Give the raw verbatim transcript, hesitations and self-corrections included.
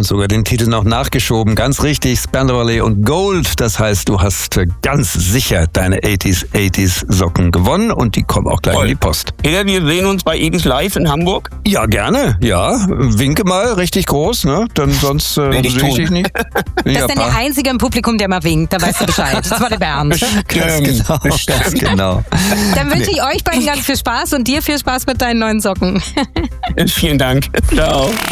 sogar den Titel noch nachgeschoben. Ganz richtig, Spenderley und Gold. Das heißt, du hast ganz sicher deine achtziger achtziger Socken gewonnen und die kommen auch gleich Toll. in die Post. Peter, wir sehen uns bei Edis Live in Hamburg. Ja, gerne. Ja, winke mal richtig groß, ne? Dann sonst äh, Werd ich sehe ich tun. dich nicht. Das Ja, ist dann der Einzige im Publikum, der mal winkt. Da weißt du Bescheid. Das war der Bernd. ganz genau, ganz genau. Dann wünsche ich euch beiden ganz viel Spaß und dir viel Spaß mit deinen neuen Socken. Vielen Dank. Ciao.